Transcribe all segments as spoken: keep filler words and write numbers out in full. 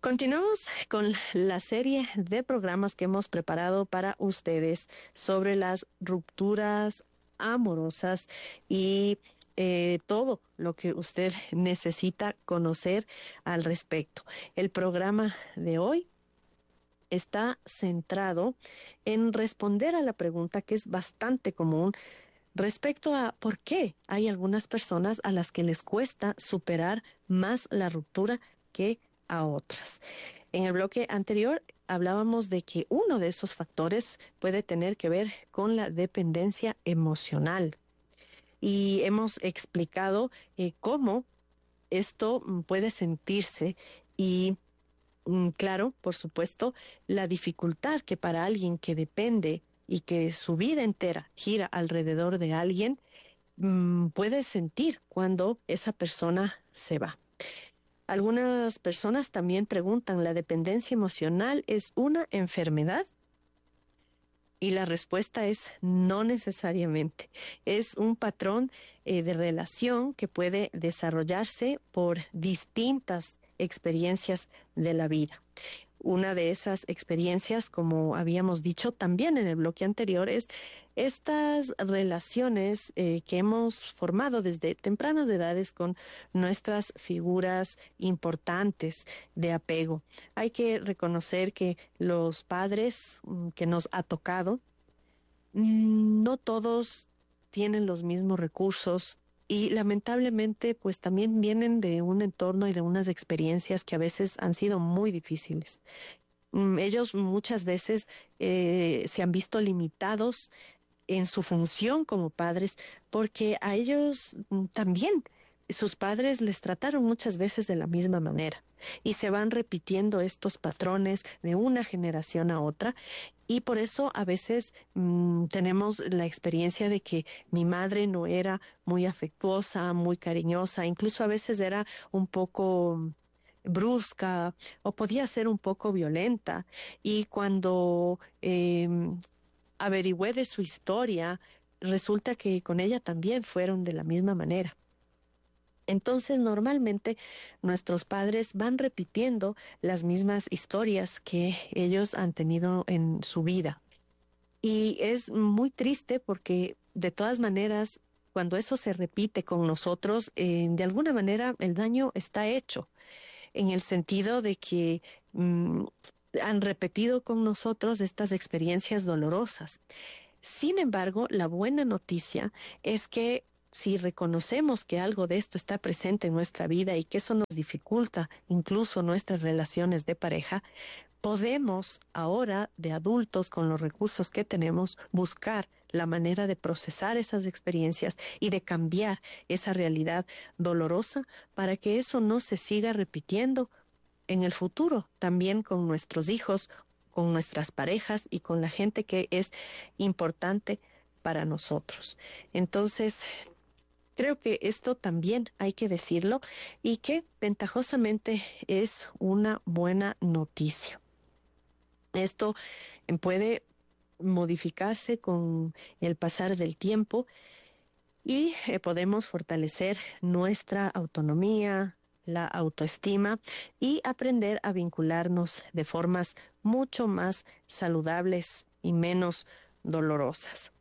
Continuamos con la serie de programas que hemos preparado para ustedes sobre las rupturas amorosas y eh, todo lo que usted necesita conocer al respecto. El programa de hoy está centrado en responder a la pregunta que es bastante común respecto a por qué hay algunas personas a las que les cuesta superar más la ruptura que a otras. En el bloque anterior hablábamos de que uno de esos factores puede tener que ver con la dependencia emocional y hemos explicado eh, cómo esto puede sentirse y mm, claro, por supuesto, la dificultad que para alguien que depende y que su vida entera gira alrededor de alguien mmm, puede sentir cuando esa persona se va. Algunas personas también preguntan, ¿la dependencia emocional es una enfermedad? Y la respuesta es no necesariamente. Es un patrón eh, de relación que puede desarrollarse por distintas experiencias de la vida. Una de esas experiencias, como habíamos dicho también en el bloque anterior, es estas relaciones eh, que hemos formado desde tempranas edades con nuestras figuras importantes de apego. Hay que reconocer que los padres mm, que nos ha tocado, mm, no todos tienen los mismos recursos y lamentablemente pues también vienen de un entorno y de unas experiencias que a veces han sido muy difíciles. Mm, Ellos muchas veces eh, se han visto limitados en su función como padres porque a ellos mm, también sus padres les trataron muchas veces de la misma manera y se van repitiendo estos patrones de una generación a otra. Y por eso a veces mmm, tenemos la experiencia de que mi madre no era muy afectuosa, muy cariñosa, incluso a veces era un poco brusca o podía ser un poco violenta. Y cuando eh, averigüé de su historia, resulta que con ella también fueron de la misma manera. Entonces, normalmente nuestros padres van repitiendo las mismas historias que ellos han tenido en su vida. Y es muy triste porque, de todas maneras, cuando eso se repite con nosotros, eh, de alguna manera el daño está hecho, en el sentido de que mmm, han repetido con nosotros estas experiencias dolorosas. Sin embargo, la buena noticia es que si reconocemos que algo de esto está presente en nuestra vida y que eso nos dificulta incluso nuestras relaciones de pareja, podemos ahora, de adultos, con los recursos que tenemos, buscar la manera de procesar esas experiencias y de cambiar esa realidad dolorosa para que eso no se siga repitiendo en el futuro, también con nuestros hijos, con nuestras parejas y con la gente que es importante para nosotros. Entonces, creo que esto también hay que decirlo y que ventajosamente es una buena noticia. Esto puede modificarse con el pasar del tiempo y eh, podemos fortalecer nuestra autonomía, la autoestima y aprender a vincularnos de formas mucho más saludables y menos dolorosas.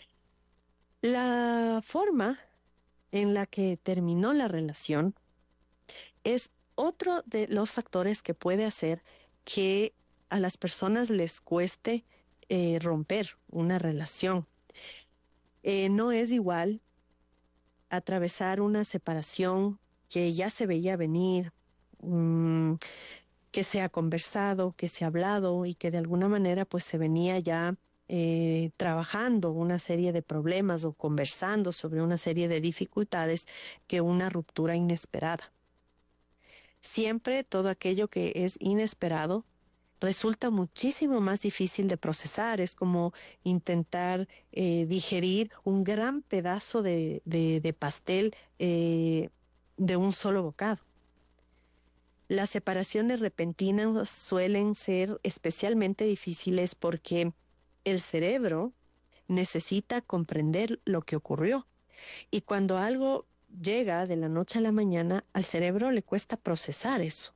La forma en la que terminó la relación es otro de los factores que puede hacer que a las personas les cueste eh, romper una relación. Eh, no es igual atravesar una separación que ya se veía venir, mmm, que se ha conversado, que se ha hablado y que de alguna manera pues se venía ya eh, trabajando una serie de problemas o conversando sobre una serie de dificultades, que una ruptura inesperada. Siempre todo aquello que es inesperado resulta muchísimo más difícil de procesar. Es como intentar eh, digerir un gran pedazo de, de, de pastel eh, de un solo bocado. Las separaciones repentinas suelen ser especialmente difíciles porque el cerebro necesita comprender lo que ocurrió. Y cuando algo llega de la noche a la mañana, al cerebro le cuesta procesar eso.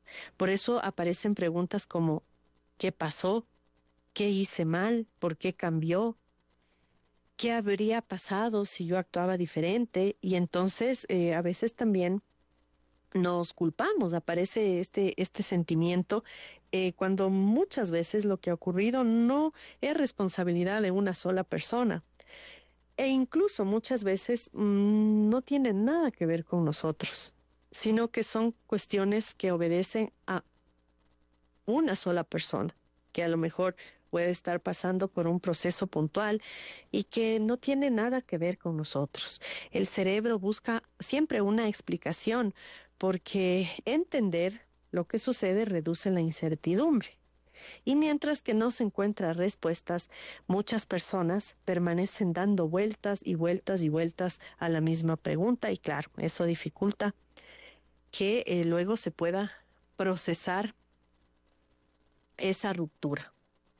Por eso aparecen preguntas como ¿qué pasó? ¿Qué hice mal? ¿Por qué cambió? ¿Qué habría pasado si yo actuaba diferente? Y entonces eh, a veces también nos culpamos, aparece este, este sentimiento eh, cuando muchas veces lo que ha ocurrido no es responsabilidad de una sola persona e incluso muchas veces mm, no tiene nada que ver con nosotros, sino que son cuestiones que obedecen a una sola persona, que a lo mejor puede estar pasando por un proceso puntual y que no tiene nada que ver con nosotros. El cerebro busca siempre una explicación porque entender lo que sucede reduce la incertidumbre. Y mientras que no se encuentran respuestas, muchas personas permanecen dando vueltas y vueltas y vueltas a la misma pregunta y claro, eso dificulta que eh, luego se pueda procesar esa ruptura.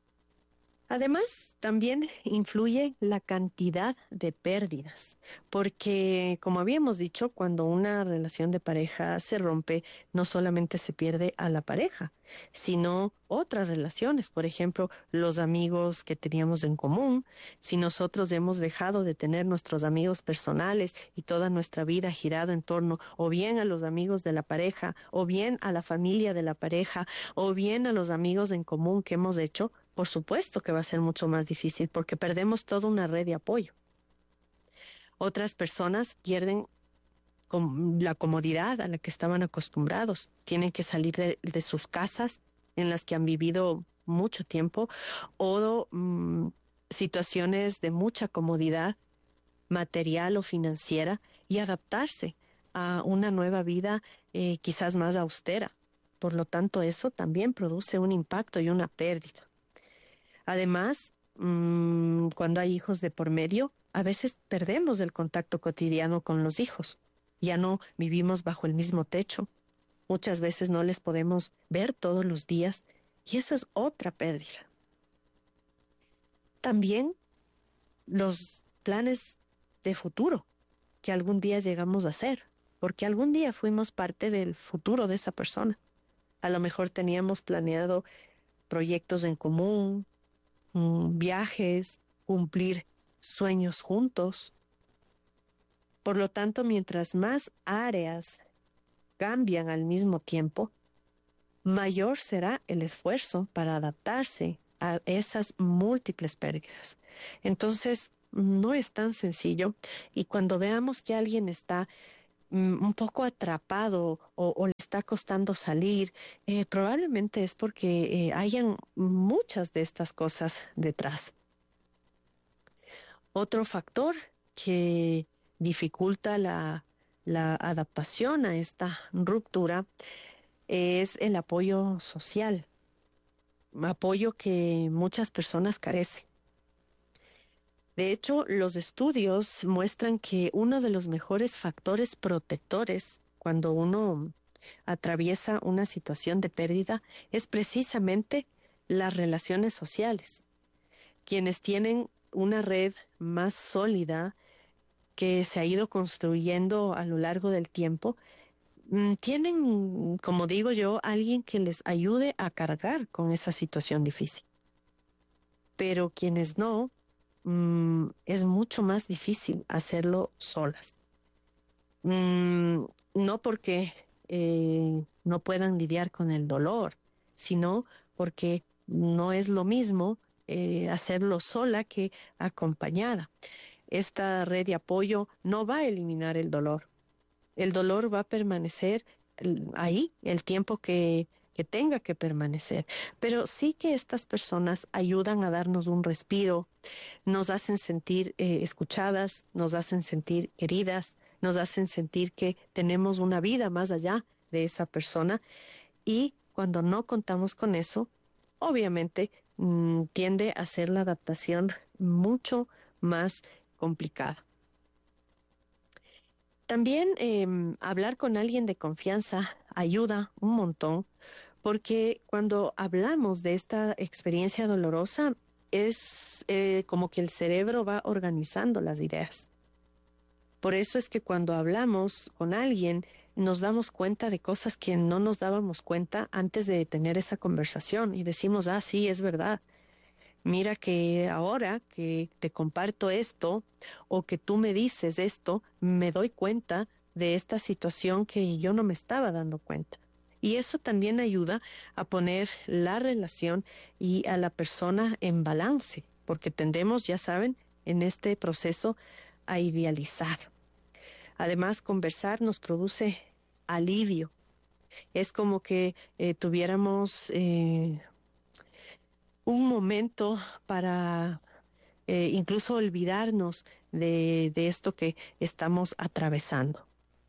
Además, también influye la cantidad de pérdidas, porque, como habíamos dicho, cuando una relación de pareja se rompe, no solamente se pierde a la pareja, sino otras relaciones, por ejemplo, los amigos que teníamos en común. Si nosotros hemos dejado de tener nuestros amigos personales y toda nuestra vida ha girado en torno o bien a los amigos de la pareja, o bien a la familia de la pareja, o bien a los amigos en común que hemos hecho, por supuesto que va a ser mucho más difícil porque perdemos toda una red de apoyo. Otras personas pierden com- la comodidad a la que estaban acostumbrados. Tienen que salir de, de sus casas en las que han vivido mucho tiempo o mm, situaciones de mucha comodidad material o financiera y adaptarse a una nueva vida eh, quizás más austera. Por lo tanto, eso también produce un impacto y una pérdida. Además, mmm, cuando hay hijos de por medio, a veces perdemos el contacto cotidiano con los hijos. Ya no vivimos bajo el mismo techo. Muchas veces no les podemos ver todos los días y eso es otra pérdida. También los planes de futuro que algún día llegamos a hacer, porque algún día fuimos parte del futuro de esa persona. A lo mejor teníamos planeado proyectos en común, mm, viajes, cumplir sueños juntos. Por lo tanto, mientras más áreas cambian al mismo tiempo, mayor será el esfuerzo para adaptarse a esas múltiples pérdidas. Entonces, no es tan sencillo y cuando veamos que alguien está mm, un poco atrapado o, o le está costando salir, eh, probablemente es porque eh, hayan muchas de estas cosas detrás. Otro factor que dificulta la, la adaptación a esta ruptura es el apoyo social, apoyo que muchas personas carecen. De hecho, los estudios muestran que uno de los mejores factores protectores cuando uno atraviesa una situación de pérdida es precisamente las relaciones sociales. Quienes tienen una red más sólida que se ha ido construyendo a lo largo del tiempo, mm, tienen, como digo yo, alguien que les ayude a cargar con esa situación difícil. Pero quienes no, mm, es mucho más difícil hacerlo solas. Mm, no porque eh, no puedan lidiar con el dolor, sino porque no es lo mismo eh, hacerlo sola que acompañada. Esta red de apoyo no va a eliminar el dolor. El dolor va a permanecer el- ahí el tiempo que, que tenga que permanecer. Pero sí que estas personas ayudan a darnos un respiro, nos hacen sentir eh, escuchadas, nos hacen sentir queridas, nos hacen sentir que tenemos una vida más allá de esa persona y cuando no contamos con eso, obviamente mm, tiende a ser la adaptación mucho más complicada. También eh, hablar con alguien de confianza ayuda un montón porque cuando hablamos de esta experiencia dolorosa es eh, como que el cerebro va organizando las ideas. Por eso es que cuando hablamos con alguien nos damos cuenta de cosas que no nos dábamos cuenta antes de tener esa conversación y decimos, ah, sí, es verdad. Mira que ahora que te comparto esto o que tú me dices esto, me doy cuenta de esta situación que yo no me estaba dando cuenta. Y eso también ayuda a poner la relación y a la persona en balance, porque tendemos, ya saben, en este proceso a idealizar. Además, conversar nos produce alivio. Es como que eh, tuviéramos eh, un momento para eh, incluso olvidarnos de, de esto que estamos atravesando.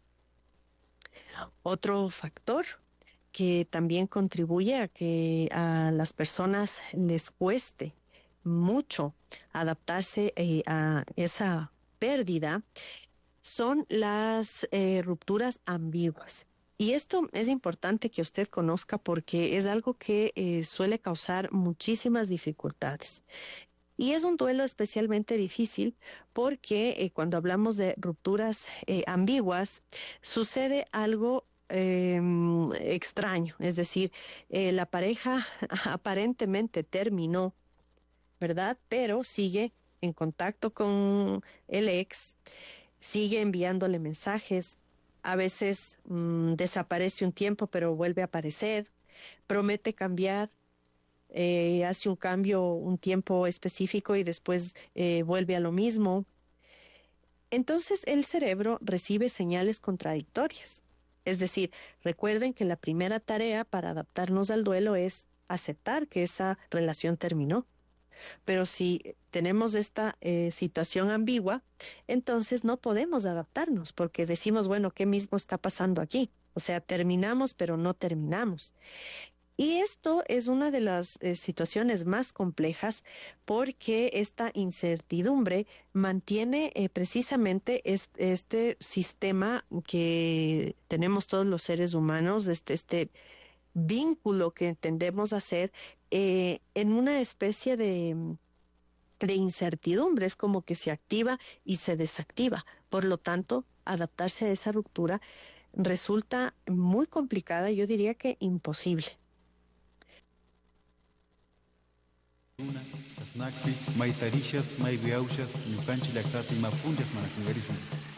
Otro factor que también contribuye a que a las personas les cueste mucho adaptarse eh, a esa pérdida son las eh, rupturas ambiguas. Y esto es importante que usted conozca porque es algo que eh, suele causar muchísimas dificultades. Y es un duelo especialmente difícil porque eh, cuando hablamos de rupturas eh, ambiguas, sucede algo eh, extraño. Es decir, eh, la pareja aparentemente terminó, ¿verdad? Pero sigue en contacto con el ex, sigue enviándole mensajes, a veces mmm, desaparece un tiempo, pero vuelve a aparecer, promete cambiar, eh, hace un cambio un tiempo específico y después eh, vuelve a lo mismo. Entonces el cerebro recibe señales contradictorias. Es decir, recuerden que la primera tarea para adaptarnos al duelo es aceptar que esa relación terminó. Pero si tenemos esta eh, situación ambigua, entonces no podemos adaptarnos porque decimos, bueno, ¿qué mismo está pasando aquí? O sea, terminamos, pero no terminamos. Y esto es una de las eh, situaciones más complejas porque esta incertidumbre mantiene eh, precisamente es, este sistema que tenemos todos los seres humanos, este, este vínculo que tendemos a hacer eh, en una especie de, de incertidumbre. Es como que se activa y se desactiva. Por lo tanto, adaptarse a esa ruptura resulta muy complicada, yo diría que imposible. Asnakpi, Maitarishas, Maiguiauchas, Ñucanchi Lactati, Mapunchas, Manakungarishun.